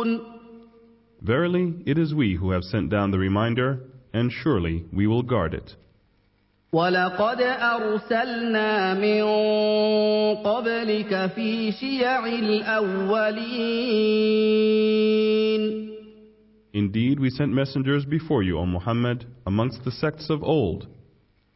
Verily, it is we who have sent down the reminder, and surely we will guard it. وَلَقَدْ أَرْسَلْنَا مِن قَبْلِكَ فِي شِيَعِ الْأَوَّلِينَ Indeed, we sent messengers before you, O Muhammad, amongst the sects of old.